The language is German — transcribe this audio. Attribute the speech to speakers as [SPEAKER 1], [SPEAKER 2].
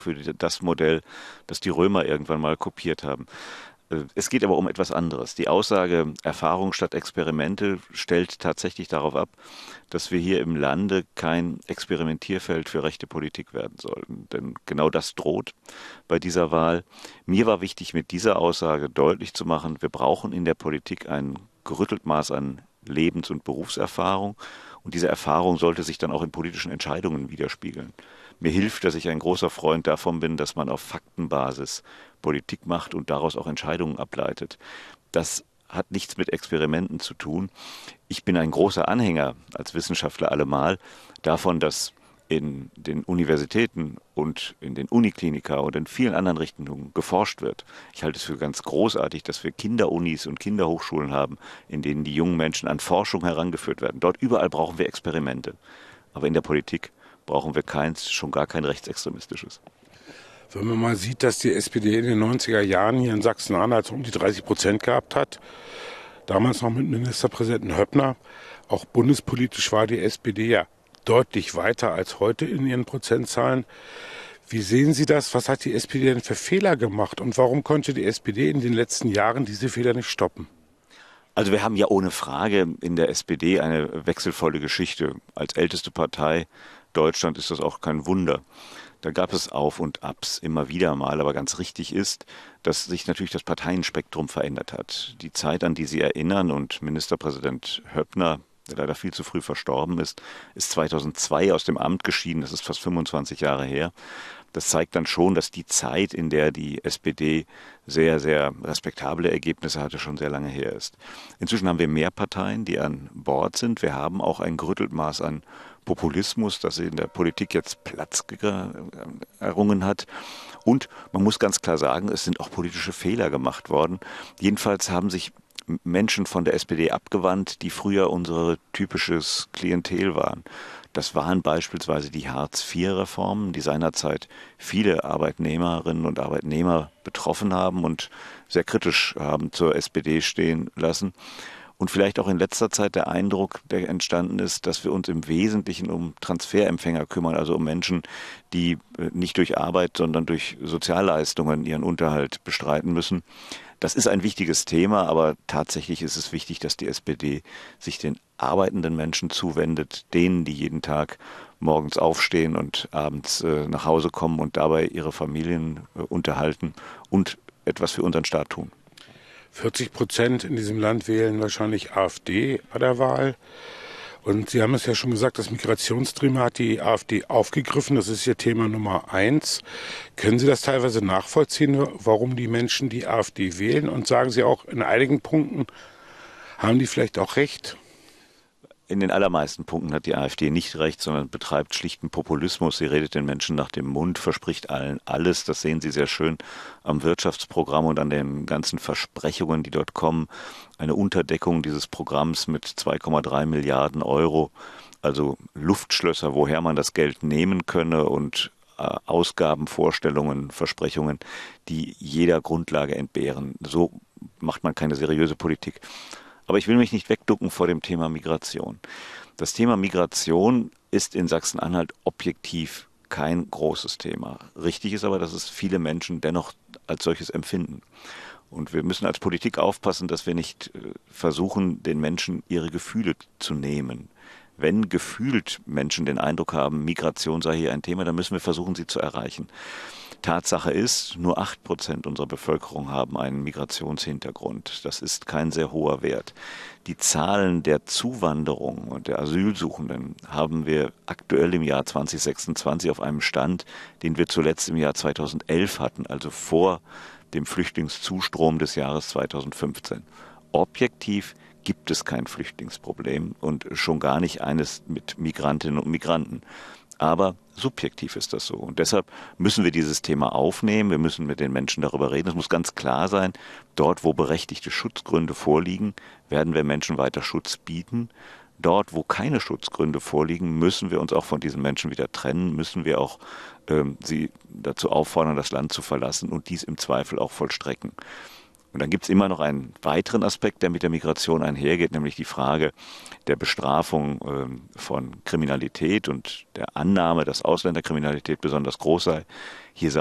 [SPEAKER 1] für das Modell, das die Römer irgendwann mal kopiert haben. Es geht aber um etwas anderes. Die Aussage Erfahrung statt Experimente stellt tatsächlich darauf ab, dass wir hier im Lande kein Experimentierfeld für rechte Politik werden sollten. Denn genau das droht bei dieser Wahl. Mir war wichtig, mit dieser Aussage deutlich zu machen, wir brauchen in der Politik ein gerüttelt Maß an Lebens- und Berufserfahrung. Und diese Erfahrung sollte sich dann auch in politischen Entscheidungen widerspiegeln. Mir hilft, dass ich ein großer Freund davon bin, dass man auf Faktenbasis Politik macht und daraus auch Entscheidungen ableitet. Das hat nichts mit Experimenten zu tun. Ich bin ein großer Anhänger, als Wissenschaftler allemal, davon, dass in den Universitäten und in den Uniklinika und in vielen anderen Richtungen geforscht wird. Ich halte es für ganz großartig, dass wir Kinderunis und Kinderhochschulen haben, in denen die jungen Menschen an Forschung herangeführt werden. Dort überall brauchen wir Experimente. Aber in der Politik brauchen wir keins, schon gar kein rechtsextremistisches.
[SPEAKER 2] Wenn man mal sieht, dass die SPD in den 90er Jahren hier in Sachsen-Anhalt um die 30% gehabt hat, damals noch mit Ministerpräsidenten Höppner, auch bundespolitisch war die SPD ja deutlich weiter als heute in ihren Prozentzahlen. Wie sehen Sie das? Was hat die SPD denn für Fehler gemacht und warum konnte die SPD in den letzten Jahren diese Fehler nicht stoppen?
[SPEAKER 1] Also wir haben ja ohne Frage in der SPD eine wechselvolle Geschichte. Als älteste Partei Deutschland ist das auch kein Wunder. Da gab es Auf und Abs immer wieder mal, aber ganz richtig ist, dass sich natürlich das Parteienspektrum verändert hat. Die Zeit, an die Sie erinnern, und Ministerpräsident Höppner, der leider viel zu früh verstorben ist 2002 aus dem Amt geschieden. Das ist fast 25 Jahre her. Das zeigt dann schon, dass die Zeit, in der die SPD sehr, sehr respektable Ergebnisse hatte, schon sehr lange her ist. Inzwischen haben wir mehr Parteien, die an Bord sind. Wir haben auch ein gerüttelt Maß an Populismus, das in der Politik jetzt Platz errungen hat. Und man muss ganz klar sagen, es sind auch politische Fehler gemacht worden. Jedenfalls haben sich Menschen von der SPD abgewandt, die früher unsere typisches Klientel waren. Das waren beispielsweise die Hartz-IV-Reformen, die seinerzeit viele Arbeitnehmerinnen und Arbeitnehmer betroffen haben und sehr kritisch haben zur SPD stehen lassen. Und vielleicht auch in letzter Zeit der Eindruck, der entstanden ist, dass wir uns im Wesentlichen um Transferempfänger kümmern, also um Menschen, die nicht durch Arbeit, sondern durch Sozialleistungen ihren Unterhalt bestreiten müssen. Das ist ein wichtiges Thema, aber tatsächlich ist es wichtig, dass die SPD sich den arbeitenden Menschen zuwendet, denen, die jeden Tag morgens aufstehen und abends nach Hause kommen und dabei ihre Familien unterhalten und etwas für unseren Staat tun.
[SPEAKER 2] 40% in diesem Land wählen wahrscheinlich AfD bei der Wahl. Und Sie haben es ja schon gesagt, das Migrationsthema hat die AfD aufgegriffen. Das ist Ihr Thema Nummer 1. Können Sie das teilweise nachvollziehen, warum die Menschen die AfD wählen? Und sagen Sie auch, in einigen Punkten haben die vielleicht auch recht?
[SPEAKER 1] In den allermeisten Punkten hat die AfD nicht recht, sondern betreibt schlichten Populismus. Sie redet den Menschen nach dem Mund, verspricht allen alles. Das sehen Sie sehr schön am Wirtschaftsprogramm und an den ganzen Versprechungen, die dort kommen. Eine Unterdeckung dieses Programms mit 2,3 Milliarden Euro, also Luftschlösser, woher man das Geld nehmen könne, und Ausgabenvorstellungen, Versprechungen, die jeder Grundlage entbehren. So macht man keine seriöse Politik. Aber ich will mich nicht wegducken vor dem Thema Migration. Das Thema Migration ist in Sachsen-Anhalt objektiv kein großes Thema. Richtig ist aber, dass es viele Menschen dennoch als solches empfinden. Und wir müssen als Politik aufpassen, dass wir nicht versuchen, den Menschen ihre Gefühle zu nehmen. Wenn gefühlt Menschen den Eindruck haben, Migration sei hier ein Thema, dann müssen wir versuchen, sie zu erreichen. Tatsache ist, nur 8% unserer Bevölkerung haben einen Migrationshintergrund. Das ist kein sehr hoher Wert. Die Zahlen der Zuwanderung und der Asylsuchenden haben wir aktuell im Jahr 2026 auf einem Stand, den wir zuletzt im Jahr 2011 hatten, also vor dem Flüchtlingszustrom des Jahres 2015. Objektiv gibt es kein Flüchtlingsproblem und schon gar nicht eines mit Migrantinnen und Migranten. Aber subjektiv ist das so. Und deshalb müssen wir dieses Thema aufnehmen. Wir müssen mit den Menschen darüber reden. Es muss ganz klar sein, dort, wo berechtigte Schutzgründe vorliegen, werden wir Menschen weiter Schutz bieten. Dort, wo keine Schutzgründe vorliegen, müssen wir uns auch von diesen Menschen wieder trennen, müssen wir auch sie dazu auffordern, das Land zu verlassen und dies im Zweifel auch vollstrecken. Und dann gibt es immer noch einen weiteren Aspekt, der mit der Migration einhergeht, nämlich die Frage der Bestrafung von Kriminalität und der Annahme, dass Ausländerkriminalität besonders groß sei. Hier